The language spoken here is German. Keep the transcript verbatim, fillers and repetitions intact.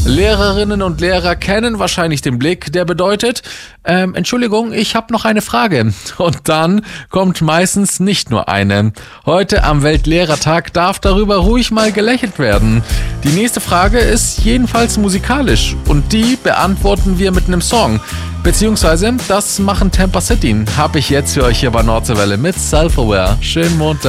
Lehrerinnen und Lehrer kennen wahrscheinlich den Blick, der bedeutet, ähm, Entschuldigung, ich habe noch eine Frage. Und dann kommt meistens nicht nur eine. Heute am Weltlehrertag darf darüber ruhig mal gelächelt werden. Die nächste Frage ist jedenfalls musikalisch und die beantworten wir mit einem Song. Beziehungsweise, das machen Tampa City. Habe ich jetzt für euch hier bei Nordseewelle mit Self-Aware. Schönen Montag.